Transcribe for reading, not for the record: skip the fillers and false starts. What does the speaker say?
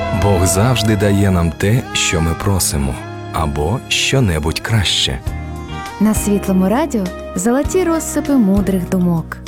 Бог завжди дає нам те, що ми просимо, або що-небудь краще. На Світлому радіо золоті розсипи мудрих думок.